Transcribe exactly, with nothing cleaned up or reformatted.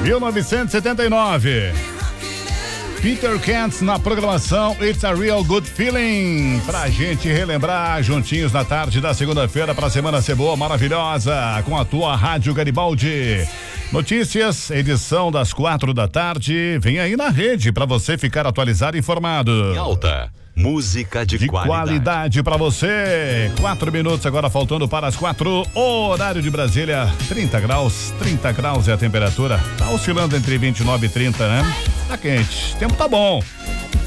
mil novecentos e setenta e nove. Peter Kent na programação It's a Real Good Feeling, pra gente relembrar juntinhos na tarde da segunda-feira pra semana ser boa, maravilhosa, com a tua Rádio Garibaldi. Notícias, edição das quatro da tarde, vem aí na rede pra você ficar atualizado e informado. Em alta, música de, de qualidade. qualidade pra você. Quatro minutos agora faltando para as quatro, horário de Brasília, trinta graus, trinta graus é a temperatura, tá oscilando entre vinte e nove e trinta, né? Tá quente, tempo tá bom.